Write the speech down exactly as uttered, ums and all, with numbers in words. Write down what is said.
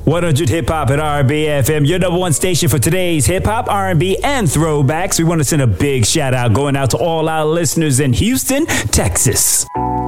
one hundred Hip Hop at R and B F M, your number one station for today's hip hop, R and B, and throwbacks. We want to send a big shout out going out to all our listeners in Houston, Texas.